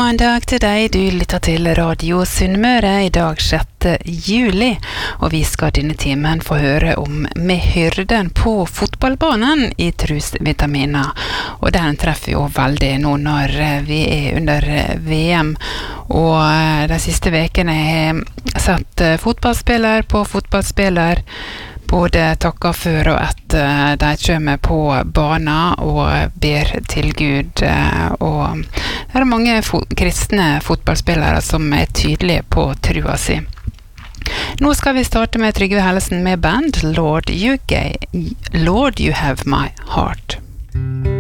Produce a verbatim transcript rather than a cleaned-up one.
en dag til deg, du lytter til Radio Sunnmøre i dag sjette juli, og vi skal denne timen få høre om med hyrden på fotballbanen i trusvitaminer, og den treffer jo veldig nå når vi er under V M, og de siste vekene har jeg sett fotballspiller på fotballspiller, både takker for og etter de kommer på banen og ber til Gud, og det er mange fo- kristne fotballspillere som er tydelige på trua si. Nå skal vi starte med Trygve Hellesen med band Lord, you gave, Lord, you have my heart.